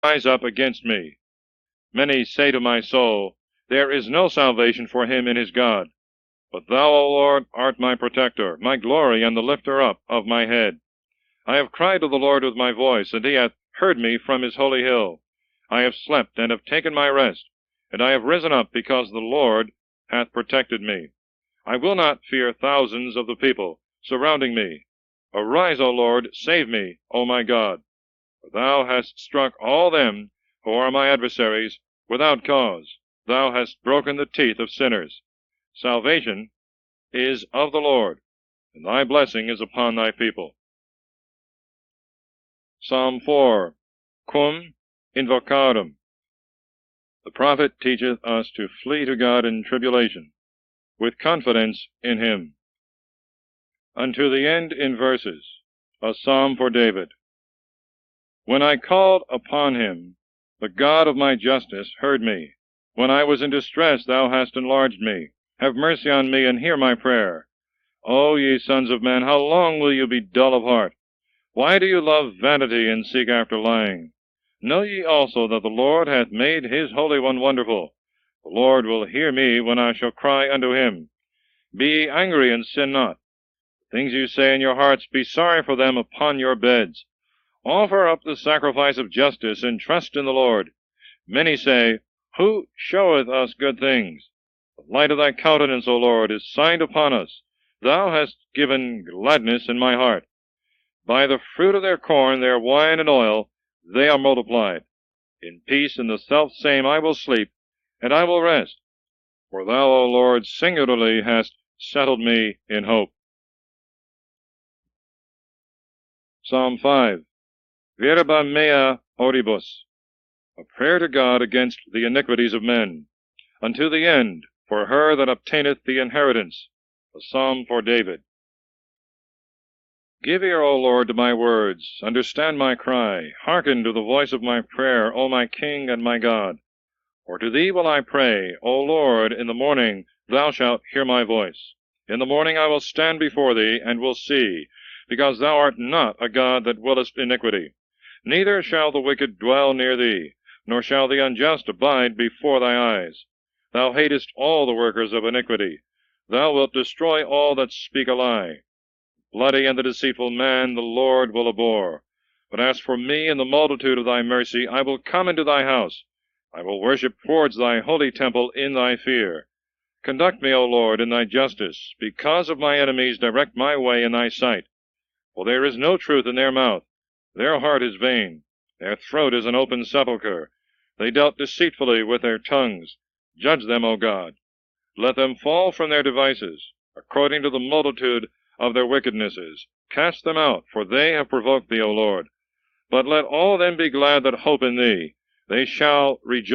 rise up against me. Many say to my soul, there is no salvation for him in his God. But thou, O Lord, art my protector, my glory, and the lifter up of my head. I have cried to the Lord with my voice, and he hath heard me from his holy hill. I have slept and have taken my rest, and I have risen up because the Lord hath protected me. I will not fear thousands of the people surrounding me. Arise, O Lord, save me, O my God. For thou hast struck all them who are my adversaries without cause. Thou hast broken the teeth of sinners. Salvation is of the Lord, and thy blessing is upon thy people. Psalm 4. Cum invocatum. The prophet teacheth us to flee to God in tribulation, with confidence in him. Unto the end in verses, a psalm for David. When I called upon him, the God of my justice heard me. When I was in distress, thou hast enlarged me. Have mercy on me, and hear my prayer. O ye sons of men, how long will you be dull of heart? Why do you love vanity, and seek after lying? Know ye also that the Lord hath made his Holy One wonderful. The Lord will hear me when I shall cry unto him. Be ye angry, and sin not. The things you say in your hearts, be sorry for them upon your beds. Offer up the sacrifice of justice, and trust in the Lord. Many say, Who showeth us good things? The light of thy countenance, O Lord, is signed upon us. Thou hast given gladness in my heart. By the fruit of their corn, their wine and oil, they are multiplied. In peace and the selfsame I will sleep, and I will rest. For thou, O Lord, singularly hast settled me in hope. Psalm 5. Verba mea oribus. A prayer to God against the iniquities of men. Unto the end, for her that obtaineth the inheritance. A psalm for David. Give ear, O Lord, to my words. Understand my cry. Hearken to the voice of my prayer, O my King and my God. For to thee will I pray, O Lord, in the morning thou shalt hear my voice. In the morning I will stand before thee, and will see, because thou art not a God that willest iniquity. Neither shall the wicked dwell near thee, nor shall the unjust abide before thy eyes. Thou hatest all the workers of iniquity. Thou wilt destroy all that speak a lie. Bloody and the deceitful man the Lord will abhor. But as for me, in the multitude of thy mercy, I will come into thy house. I will worship towards thy holy temple in thy fear. Conduct me, O Lord, in thy justice. Because of my enemies, direct my way in thy sight. For there is no truth in their mouth. Their heart is vain. Their throat is an open sepulchre. They dealt deceitfully with their tongues. Judge them, O God. Let them fall from their devices, according to the multitude of their wickednesses. Cast them out, for they have provoked thee, O Lord. But let all them be glad that hope in thee. They shall rejoice